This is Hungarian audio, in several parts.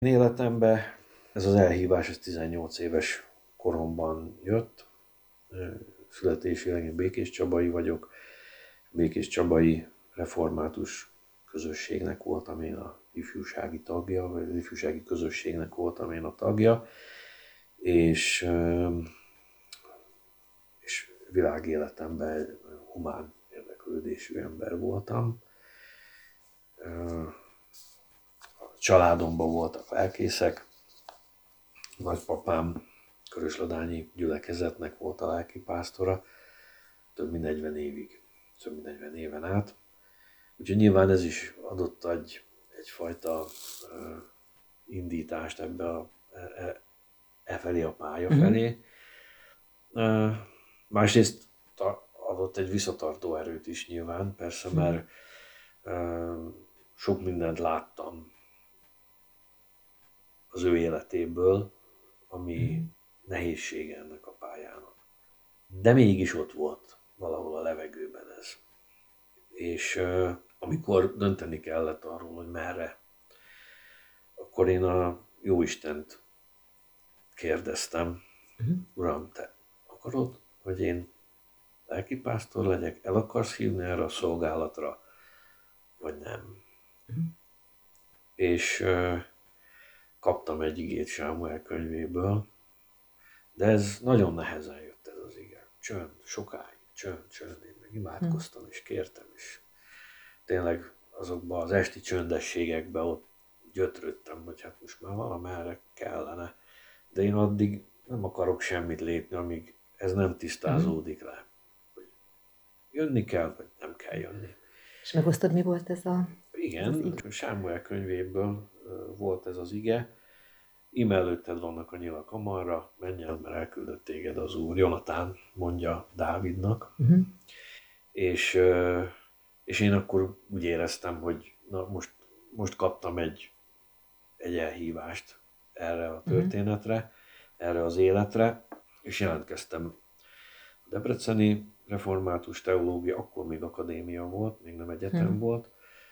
Életemben ez az elhívás, ez 18 éves koromban jött. Születésileg én Békéscsabai vagyok. Békéscsabai református közösségnek voltam én a ifjúsági tagja, vagy az ifjúsági közösségnek voltam én a tagja, és világéletemben humán érdeklődésű ember voltam. A családomban voltak lelkészek, nagypapám Körösladányi gyülekezetnek volt a lelkipásztora több mint 40 évig, több mint 40 éven át. Úgyhogy nyilván ez is adott egyfajta indítást ebbe felé a pálya felé. Másrészt adott egy visszatartó erőt is nyilván, persze, mert sok mindent láttam az ő életéből, ami nehézsége ennek a pályának. De mégis ott volt valahol a levegőben ez. És amikor dönteni kellett arról, hogy merre, akkor én a Jóistent kérdeztem, Uram, te akarod, hogy én lelkipásztor legyek, el akarsz hívni erre a szolgálatra, vagy nem? És kaptam egy igét Sámuel könyvéből, de ez nagyon nehezen jött ez az ige. Csönd, sokáig, csönd. Én meg imádkoztam és kértem, és tényleg azokban az esti csöndességekben ott gyötrődtem, hogy hát most már valamerre kellene. De én addig nem akarok semmit lépni, amíg ez nem tisztázódik le. Hogy jönni kell, vagy nem kell jönni. És megosztod, mi volt ez a... Igen, Sámuel könyvéből volt ez az ige. Íme előtted vannak a nyilak amarra, menj el, mert elküldött téged az Úr. Jonatán mondja Dávidnak. És én akkor úgy éreztem, hogy na most kaptam egy elhívást erre a történetre, erre az életre, és jelentkeztem a Debreceni Református Teológia, akkor még akadémia volt, még nem egyetem volt,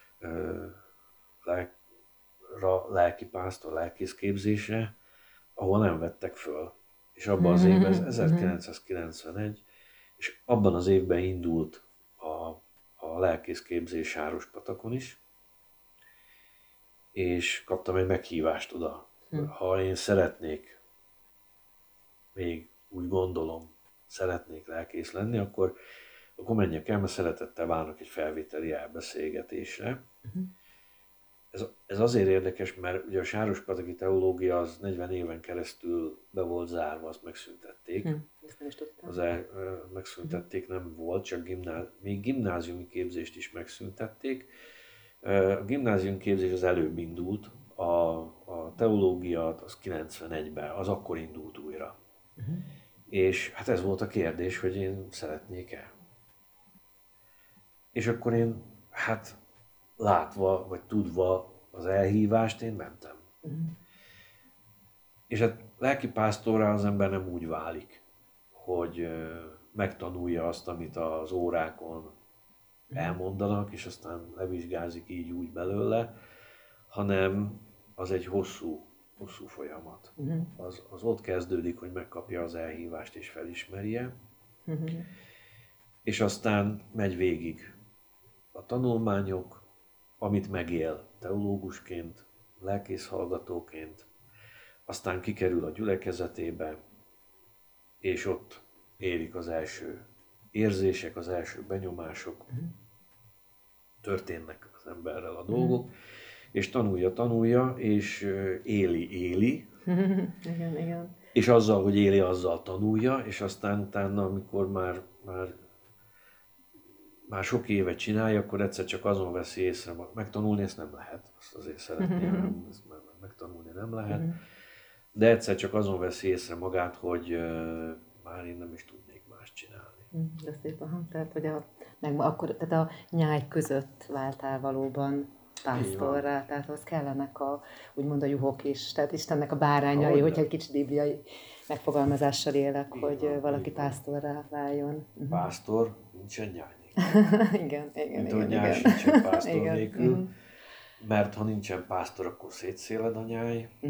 lelkipásztor, lelkészképzésre, ahol nem vettek föl. És abban az évben, ez 1991, és abban az évben indult a lelkészképzés Sárospatakon is, és kaptam egy meghívást oda. Ha én szeretnék, még úgy gondolom, szeretnék lelkész lenni, akkor menjek el, mert szeretettel várnak egy felvételi elbeszélgetésre. Ez azért érdekes, mert ugye a sárospataki teológia az 40 éven keresztül be volt zárva, azt megszüntették. Ezt nem is tudtam. Megszüntették, nem volt, csak még gimnáziumi képzést is megszüntették. A gimnáziumi képzés az előbb indult, a teológia az 91-ben, az akkor indult újra. És hát ez volt a kérdés, hogy én szeretnék-e. És akkor én, hát látva, vagy tudva az elhívást, én mentem. És hát lelkipásztorrá az ember nem úgy válik, hogy megtanulja azt, amit az órákon elmondanak, és aztán levizsgázik így úgy belőle, hanem az egy hosszú folyamat. Az ott kezdődik, hogy megkapja az elhívást és felismerje, és aztán megy végig a tanulmányok, amit megél teológusként, lelkészhallgatóként, aztán kikerül a gyülekezetébe, és ott érik az első érzések, az első benyomások, történnek az emberrel a dolgok, és tanulja, és éli. Igen. És azzal, hogy éli, azzal tanulja, és aztán utána, amikor már sok évet csinálja, akkor egyszer csak azon veszi észre, megtanulni ezt nem lehet, azt azért szeretném, ezt megtanulni nem lehet, de egyszer csak azon veszi észre magát, hogy már én nem is tudnék más csinálni. De szép, tehát, hogy akkor a nyáj között váltál valóban pásztorrá, tehát az kellenek úgymond a juhok is, tehát Istennek a bárányai, hogyha egy kicsit bibliai megfogalmazással élek, hogy valaki pásztorrá váljon. Pásztor, nincsen nyáj. Igen. Mint hogy nyáj sincsen pásztor nélkül. mert ha nincsen pásztor, akkor szétszéled a nyáj,